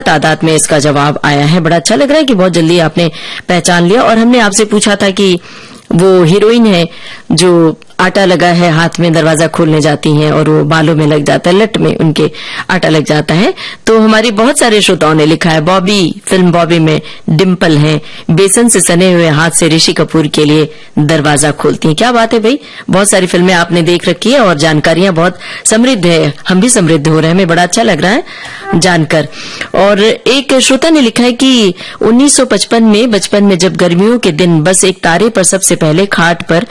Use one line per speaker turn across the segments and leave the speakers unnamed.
तादाद में इसका जवाब आया है। बड़ा अच्छा लग रहा है कि बहुत जल्दी आपने पहचान लिया। और हमने आपसे पूछा था कि वो हीरोइन है जो आटा लगा है हाथ में, दरवाजा खोलने जाती हैं और वो बालों में लग जाता है, लट में उनके आटा लग जाता है। तो हमारी बहुत सारे श्रोताओं ने लिखा है बॉबी, फिल्म बॉबी में डिम्पल है, बेसन से सने हुए हाथ से ऋषि कपूर के लिए दरवाजा खोलती हैं। क्या बात है भाई, बहुत सारी फिल्में आपने देख रखी है और जानकारियां बहुत समृद्ध है, हम भी समृद्ध हो रहे हैं, हमें बड़ा अच्छा लग रहा है जानकर। और एक श्रोता ने लिखा है कि 1955 में बचपन में जब गर्मियों के दिन बस एक तारे पर सबसे पहले खाट पर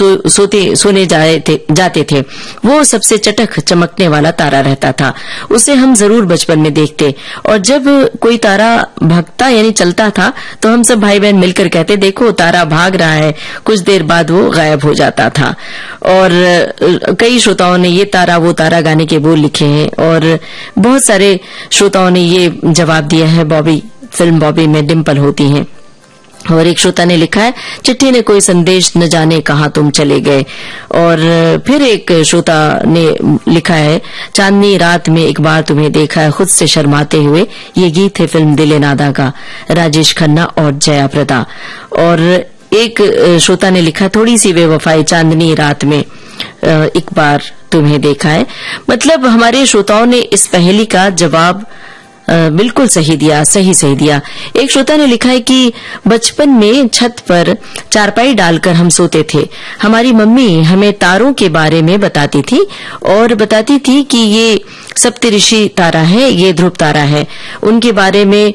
सोने जाते थे, वो सबसे चटक चमकने वाला तारा रहता था, उसे हम जरूर बचपन में देखते। और जब कोई तारा भागता यानी चलता था तो हम सब भाई बहन मिलकर कहते देखो तारा भाग रहा है, कुछ देर बाद वो गायब हो जाता था। और कई श्रोताओं ने ये तारा वो तारा गाने के बोल लिखे हैं और बहुत सारे श्रोताओं ने ये जवाब दिया है बॉबी, फिल्म बॉबी में डिम्पल होती हैं। और एक श्रोता ने लिखा है चिट्ठी ने कोई संदेश न जाने कहां तुम चले गए। और फिर एक श्रोता ने लिखा है चांदनी रात में एक बार तुम्हें देखा है खुद से शर्माते हुए, ये गीत है फिल्म दिल नादा का, राजेश खन्ना और जया प्रदा। और एक श्रोता ने लिखा थोड़ी सी बेवफाई चांदनी रात में एक बार तुम्हें देखा है। मतलब हमारे श्रोताओं ने इस पहेली का जवाब बिल्कुल सही दिया, सही दिया। एक श्रोता ने लिखा है कि बचपन में छत पर चारपाई डालकर हम सोते थे, हमारी मम्मी हमें तारों के बारे में बताती थी और बताती थी कि ये सप्तऋषि तारा है, ये ध्रुव तारा है, उनके बारे में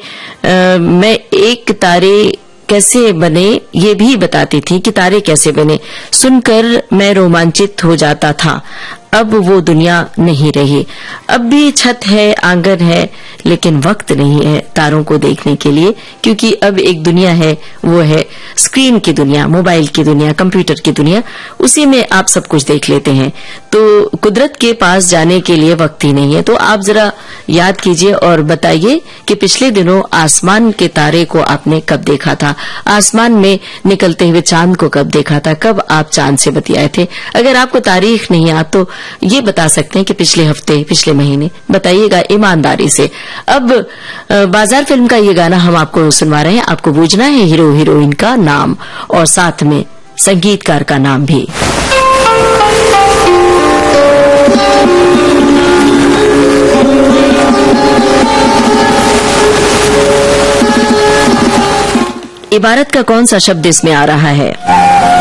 मैं एक तारे कैसे बने ये भी बताती थी कि तारे कैसे बने, सुनकर मैं रोमांचित हो जाता था। अब वो दुनिया नहीं रही, अब भी छत है, आंगन है, लेकिन वक्त नहीं है तारों को देखने के लिए, क्योंकि अब एक दुनिया है, वो है स्क्रीन की दुनिया, मोबाइल की दुनिया, कंप्यूटर की दुनिया, उसी में आप सब कुछ देख लेते हैं। तो कुदरत के पास जाने के लिए वक्त ही नहीं है। तो आप जरा याद कीजिए और बताइए कि पिछले दिनों आसमान के तारे को आपने कब देखा था, आसमान में निकलते हुए चांद को कब देखा था, कब आप चांद से बतियाए थे। अगर आपको तारीख नहीं याद तो ये बता सकते हैं कि पिछले हफ्ते, पिछले महीने, बताइएगा ईमानदारी से। अब बाजार फिल्म का ये गाना हम आपको सुनवा रहे हैं। आपको बूझना है हीरो हीरोइन का नाम और साथ में संगीतकार का नाम भी। इबारत का कौन सा शब्द इसमें आ रहा है?